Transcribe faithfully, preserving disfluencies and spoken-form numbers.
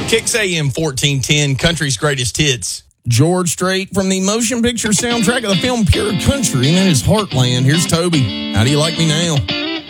Kicks A M fourteen ten, country's greatest hits. George Strait from the motion picture soundtrack of the film Pure Country and in his Heartland. Here's Toby. How do you like me now?